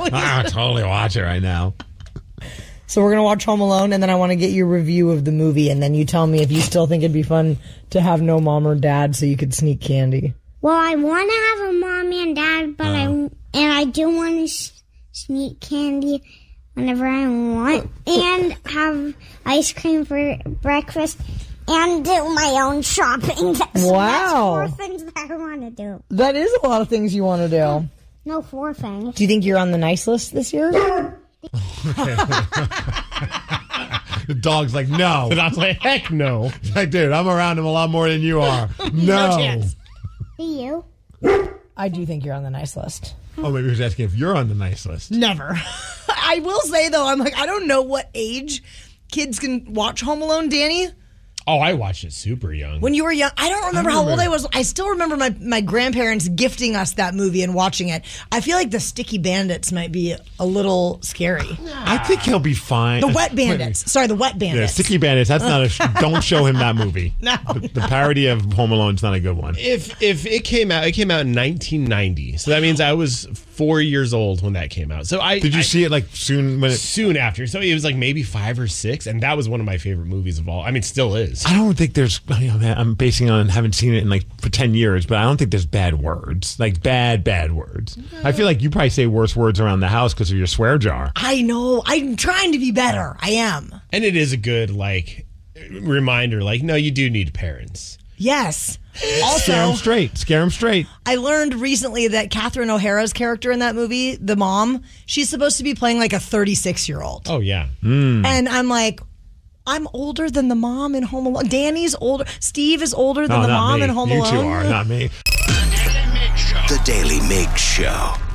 I'll totally watch it right now. So we're going to watch Home Alone, and then I want to get your review of the movie, and then you tell me if you still think it'd be fun to have no mom or dad so you could sneak candy. Well, I want to have a mom and dad, but I do want to sneak candy whenever I want, and have ice cream for breakfast, and do my own shopping. That's 4 things that I want to do. That is a lot of things you want to do. No, 4 things. Do you think you're on the nice list this year? The dog's like, no. The dog's like, heck no. It's like, dude, I'm around him a lot more than you are. No chance. See you. I do think you're on the nice list. Oh, maybe he was asking if you're on the nice list. Never. I will say, though, I'm like, I don't know what age kids can watch Home Alone, Danny. Oh, I watched it super young. When you were young, I don't remember how old I was. I still remember my grandparents gifting us that movie and watching it. I feel like the Sticky Bandits might be a little scary. I think he'll be fine. The Wet Bandits. Sorry, the Wet Bandits. Yeah, Sticky Bandits. That's not a. Don't show him that movie. No. The parody of Home Alone's not a good one. If it came out in 1990. So that means I was 4 years old when that came out. So Did you see it like soon when it? Soon after. So it was like maybe 5 or 6, and that was one of my favorite movies of all. I mean, still is. I don't think there's. I'm basing it on haven't seen it in like for 10 years, but I don't think there's bad words. Like bad words. I feel like you probably say worse words around the house because of your swear jar. I know. I'm trying to be better. I am. And it is a good reminder. Like, no, you do need parents. Yes. Also, Scare them straight. Scare them straight. I learned recently that Catherine O'Hara's character in that movie, the mom, she's supposed to be playing like a 36-year-old. Oh, yeah. And I'm like, I'm older than the mom in Home Alone. Danny's older. Steve is older than the mom in Home Alone. You two are, not me. The Daily Mig Show.